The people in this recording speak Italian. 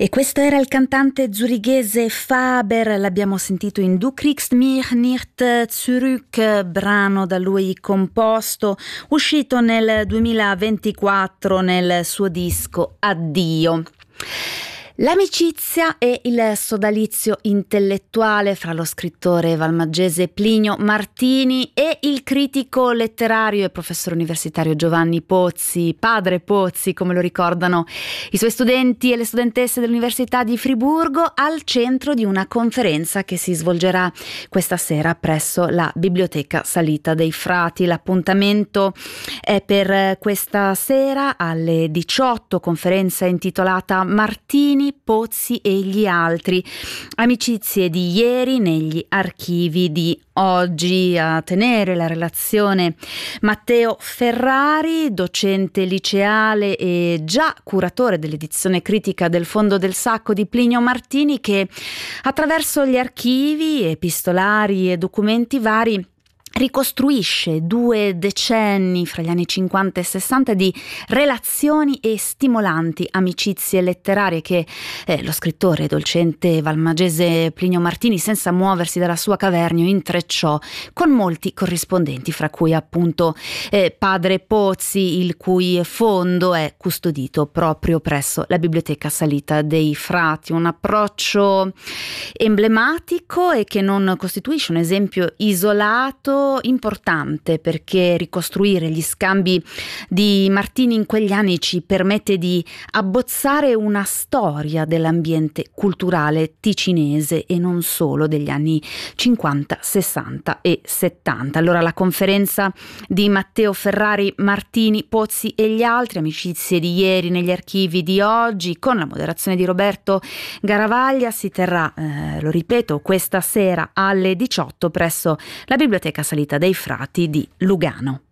E questo era il cantante zurighese Faber, l'abbiamo sentito in Du kriegst mich nicht zurück, brano da lui composto, uscito nel 2024 nel suo disco Addio. L'amicizia e il sodalizio intellettuale fra lo scrittore valmaggese Plinio Martini e il critico letterario e professore universitario Giovanni Pozzi, padre Pozzi, come lo ricordano i suoi studenti e le studentesse dell'Università di Friburgo, al centro di una conferenza che si svolgerà questa sera presso la Biblioteca Salita dei Frati. L'appuntamento è per questa sera alle 18, conferenza intitolata Martini, Pozzi e gli altri, amicizie di ieri negli archivi di oggi. A tenere la relazione Matteo Ferrari, docente liceale e già curatore dell'edizione critica del Fondo del Sacco di Plinio Martini, che attraverso gli archivi epistolari e documenti vari ricostruisce 2 decenni fra gli anni 50 e 60 di relazioni e stimolanti amicizie letterarie che lo scrittore docente valmaggese Plinio Martini, senza muoversi dalla sua caverna, intrecciò con molti corrispondenti, fra cui appunto padre Pozzi, il cui fondo è custodito proprio presso la Biblioteca Salita dei Frati. Un approccio emblematico e che non costituisce un esempio isolato, importante, perché ricostruire gli scambi di Martini in quegli anni ci permette di abbozzare una storia dell'ambiente culturale ticinese e non solo degli anni 50, 60 e 70. Allora la conferenza di Matteo Ferrari, Martini, Pozzi e gli altri, amicizie di ieri negli archivi di oggi, con la moderazione di Roberto Garavaglia, si terrà, lo ripeto, questa sera alle 18 presso la Biblioteca Salita dei Frati di Lugano.